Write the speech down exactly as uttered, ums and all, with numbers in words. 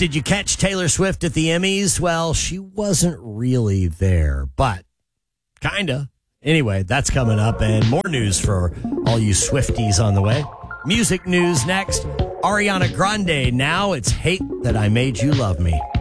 Did you catch Taylor Swift at the Emmys? Well, she wasn't really there, but kinda. Anyway, that's coming up, and more news for all you Swifties on the way. Music news next. Ariana Grande, now it's Hate That I Made You Love Me.